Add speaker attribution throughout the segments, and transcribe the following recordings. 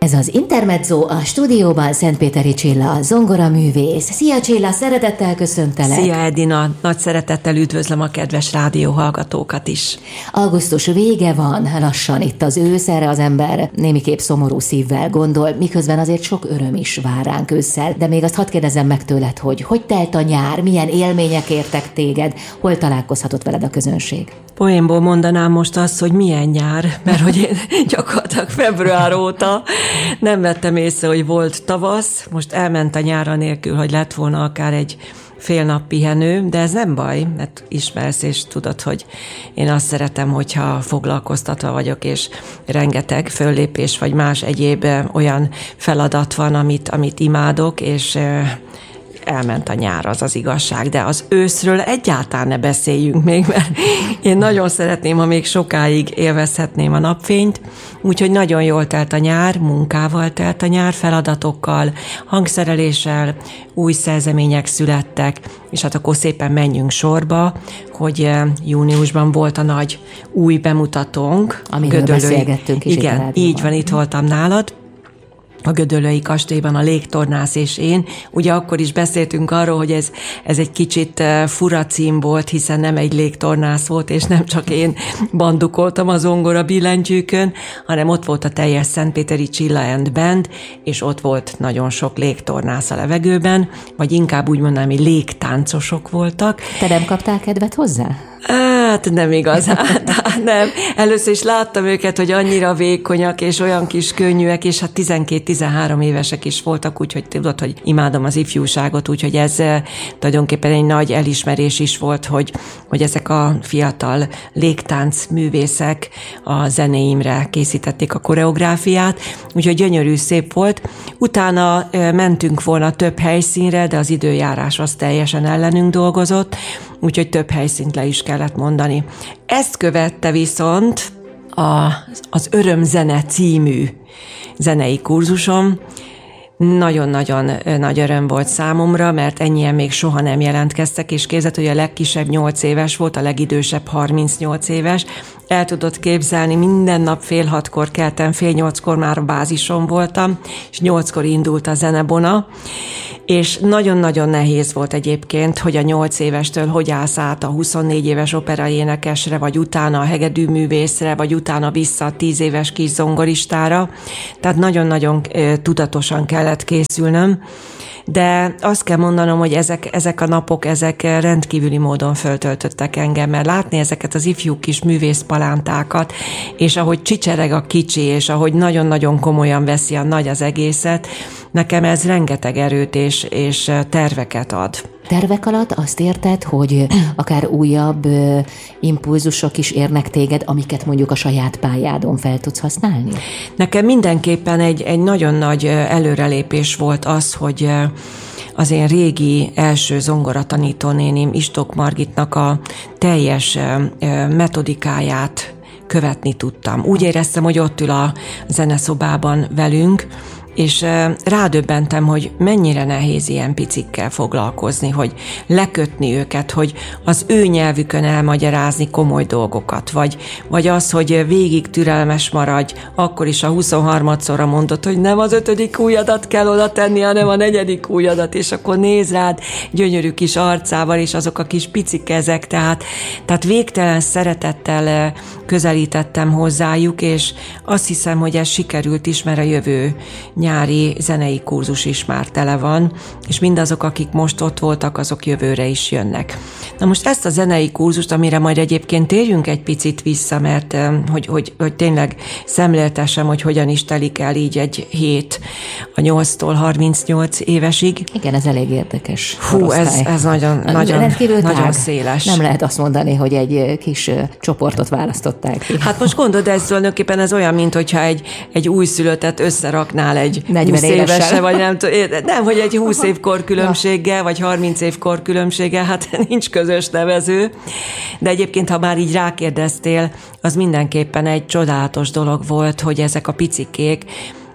Speaker 1: Ez az Intermezzo, a stúdióban Szentpéteri Csilla, zongoraművész. Szia Csilla, szeretettel köszöntelek!
Speaker 2: Szia Edina, nagy szeretettel üdvözlöm a kedves rádióhallgatókat is.
Speaker 1: Augusztus vége van, lassan itt az ősz, erre az ember némiképp szomorú szívvel gondol, miközben azért sok öröm is vár ránk ősszel. De még azt hadd kérdezzem meg tőled, hogy telt a nyár, milyen élmények értek téged, hol találkozhatott veled a közönség?
Speaker 2: Poénból mondanám most azt, hogy milyen nyár, mert hogy én gyakorlatilag február óta nem vettem észre, hogy volt tavasz, most elment a nyár nélkül, hogy lett volna akár egy fél nap pihenő, de ez nem baj, mert ismersz és tudod, hogy én azt szeretem, hogyha foglalkoztatva vagyok, és rengeteg föllépés vagy más egyéb olyan feladat van, amit imádok, és elment a nyár, az az igazság, de az őszről egyáltalán ne beszéljünk még, mert én nagyon szeretném, ha még sokáig élvezhetném a napfényt, úgyhogy nagyon jól telt a nyár, munkával telt a nyár, feladatokkal, hangszereléssel, új szerzemények születtek, és hát akkor szépen menjünk sorba, hogy júniusban volt a nagy új bemutatónk.
Speaker 1: Amiről beszélgettünk is.
Speaker 2: Igen, így van, itt voltam nálad. A Gödöllői Kastélyban a Légtornász és én. Ugye akkor is beszéltünk arról, hogy ez egy kicsit fura cím volt, hiszen nem egy légtornász volt, és nem csak én bandukoltam a zongora billentyűkön, hanem ott volt a teljes Szentpéteri Csilla and Band, és ott volt nagyon sok légtornász a levegőben, vagy inkább úgy mondanám, hogy légtáncosok voltak.
Speaker 1: Te nem kaptál kedvet hozzá?
Speaker 2: Hát nem igazán, nem. Először is láttam őket, hogy annyira vékonyak, és olyan kis könnyűek, és hát 12-13 évesek is voltak, úgyhogy tudod, hogy imádom az ifjúságot, úgyhogy ez tulajdonképpen egy nagy elismerés is volt, hogy ezek a fiatal légtánc művészek a zenéimre készítették a koreográfiát, úgyhogy gyönyörű, szép volt. Utána mentünk volna több helyszínre, de az időjárás az teljesen ellenünk dolgozott, úgyhogy több helyszínt le is kellett mondani. Ezt követte viszont az Örömzene című zenei kurzusom. Nagyon-nagyon nagy öröm volt számomra, mert ennyien még soha nem jelentkeztek, és képzeld, hogy a legkisebb 8 éves volt, a legidősebb 38 éves. El tudod képzelni, minden nap fél 6-kor keltem, fél 8-kor már a bázison voltam, és 8-kor indult a zenebona, és nagyon-nagyon nehéz volt egyébként, hogy a 8 évestől hogy állsz át a 24 éves operaénekesre, vagy utána a hegedűművészre, vagy utána vissza a 10 éves kis zongoristára. Tehát nagyon-nagyon tudatosan kellett készülnöm. De azt kell mondanom, hogy ezek a napok, ezek rendkívüli módon föltöltöttek engem, mert látni ezeket az ifjú kis művészpalántákat, és ahogy csicsereg a kicsi, és ahogy nagyon-nagyon komolyan veszi a nagy az egészet, nekem ez rengeteg erőt és terveket ad.
Speaker 1: Tervek alatt azt érted, hogy akár újabb impulzusok is érnek téged, amiket mondjuk a saját pályádon fel tudsz használni?
Speaker 2: Nekem mindenképpen egy nagyon nagy előrelépés volt az, hogy az én régi első zongoratanítónénim Istók Margitnak a teljes metodikáját követni tudtam. Úgy éreztem, hogy ott ül a zeneszobában velünk, és rádöbbentem, hogy mennyire nehéz ilyen picikkel foglalkozni, hogy lekötni őket, hogy az ő nyelvükön elmagyarázni komoly dolgokat, vagy az, hogy végig türelmes maradj, akkor is a 23-szorra mondod, hogy nem az 5. ujjadat kell oda tenni, hanem a 4. ujjadat, és akkor néz rád gyönyörű kis arcával, és azok a kis pici kezek, tehát végtelen szeretettel közelítettem hozzájuk, és azt hiszem, hogy ez sikerült is, mert a jövő nyári zenei kurzus is már tele van, és mindazok, akik most ott voltak, azok jövőre is jönnek. Na most ezt a zenei kurzust, amire majd egyébként térjünk egy picit vissza, mert hogy tényleg szemléltessem, hogy hogyan is telik el így egy hét a 8-tól 38 évesig.
Speaker 1: Igen, ez elég érdekes.
Speaker 2: Hú, ez nagyon széles.
Speaker 1: Nem lehet azt mondani, hogy egy kis csoportot választották ki.
Speaker 2: Hát most gondold, ez tulajdonképpen ez olyan, mint hogyha egy újszülöttet összeraknál egy
Speaker 1: 40
Speaker 2: 20 évese, vagy nem, hogy egy 20 év korkülönbséggel, vagy 30 év korkülönbséggel, hát nincs közös nevező. De egyébként, ha már így rákérdeztél, az mindenképpen egy csodálatos dolog volt, hogy ezek a picikék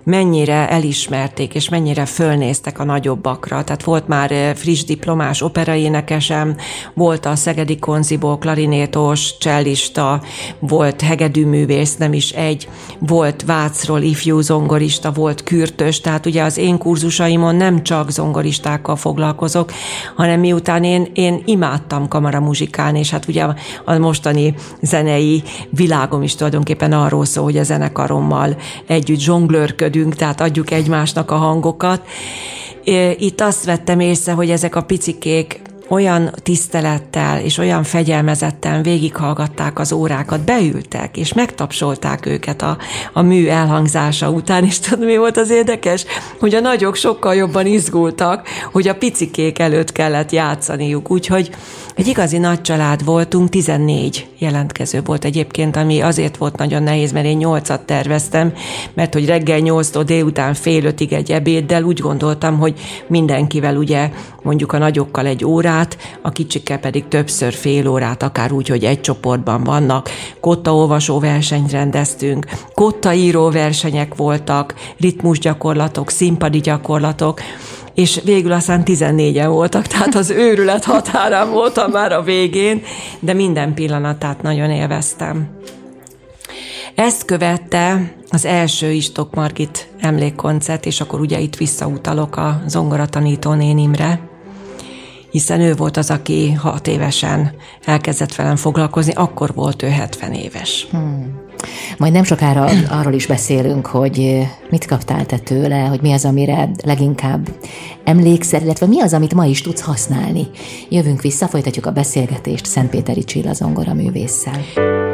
Speaker 2: mennyire elismerték, és mennyire fölnéztek a nagyobbakra. Tehát volt már friss diplomás operaénekesem, volt a Szegedi Konziból klarinétos, csellista, volt hegedűművész, nem is egy, volt Vácról ifjú zongorista, volt kürtös, tehát ugye az én kurzusaimon nem csak zongoristákkal foglalkozok, hanem miután én imádtam kamaramuzsikálni, és hát ugye a mostani zenei világom is tulajdonképpen arról szól, hogy a zenekarommal együtt zsonglőrködünk, tehát adjuk egymásnak a hangokat. Itt azt vettem észre, hogy ezek a picikék olyan tisztelettel és olyan fegyelmezetten végighallgatták az órákat, beültek, és megtapsolták őket a mű elhangzása után, és tudod, mi volt az érdekes? Hogy a nagyok sokkal jobban izgultak, hogy a picikék előtt kellett játszaniuk, úgyhogy egy igazi nagy család voltunk, 14 jelentkező volt egyébként, ami azért volt nagyon nehéz, mert én 8-at terveztem, mert hogy reggel 8-tól délután fél 5-ig egy ebéddel úgy gondoltam, hogy mindenkivel ugye mondjuk a nagyokkal egy órát, a kicsikkel pedig többször fél órát, akár úgy, hogy egy csoportban vannak. Kottaolvasó versenyt rendeztünk, kottaíró versenyek voltak, ritmusgyakorlatok, színpadi gyakorlatok, és végül aztán 14-en voltak, tehát az őrület határán voltam már a végén, de minden pillanatát nagyon élveztem. Ezt követte az első Istok Margit emlékkoncert, és akkor ugye itt visszautalok a zongoratanító nénimre, hiszen ő volt az, aki 6 évesen elkezdett velem foglalkozni, akkor volt ő 70 éves.
Speaker 1: Majd nem sokára arról is beszélünk, hogy mit kaptál te tőle, hogy mi az, amire leginkább emlékszel, illetve mi az, amit ma is tudsz használni. Jövünk vissza, folytatjuk a beszélgetést Szentpéteri Csilla zongoraművésszel.